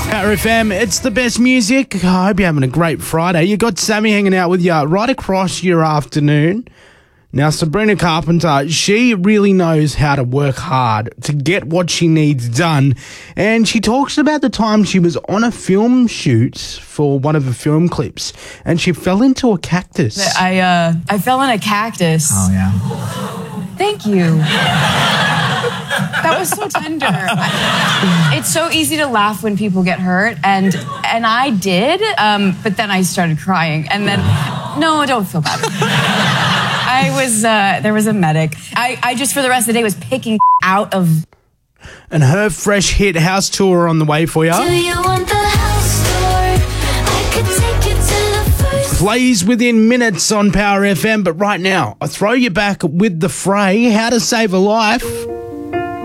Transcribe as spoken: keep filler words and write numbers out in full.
Power F M, it's the best music. I hope you're having a great Friday. You got Sammy hanging out with you right across your afternoon. Now, Sabrina Carpenter, she really knows how to work hard to get what she needs done. And she talks about the time she was on a film shoot for one of her film clips and she fell into a cactus. I, uh, I fell in a cactus. Oh, yeah. Thank you. That was so tender. I, it's so easy to laugh when people get hurt, and and I did, um, but then I started crying, and then, no, don't feel bad. I was, uh, there was a medic. I, I just, for the rest of the day, was picking out of... And her fresh hit House Tour on the way for you. Do you want the house tour? I could take you to the first... Plays within minutes on Power F M, but right now, I throw you back with the fray, how to save a life.